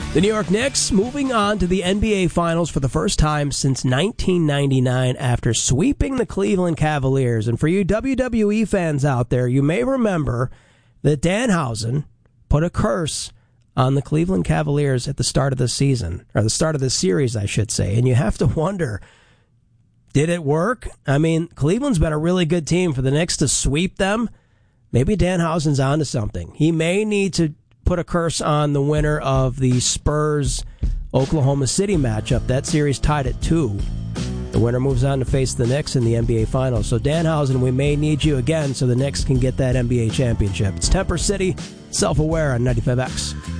The New York Knicks moving on to the NBA Finals for the first time since 1999 after sweeping the Cleveland Cavaliers. And for you WWE fans out there, you may remember that Danhausen put a curse on the Cleveland Cavaliers at the start of the season, or the start of the series, I should say. And you have to wonder, did it work? I mean, Cleveland's been a really good team. For the Knicks to sweep them, maybe Danhausen's onto something. He may need to put a curse on the winner of the Spurs-Oklahoma City matchup. That series tied at 2. The winner moves on to face the Knicks in the NBA Finals. So Danhausen, we may need you again so the Knicks can get that NBA championship. It's Temper City, Self-Aware on 95X.